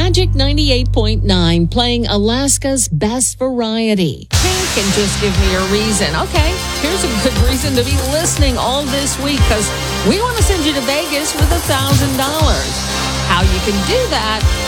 Magic 98.9, playing Alaska's best variety. Pink and Just Give Me a Reason. Okay, here's a good reason to be listening all this week, because we want to send you to Vegas with $1,000. How you can do that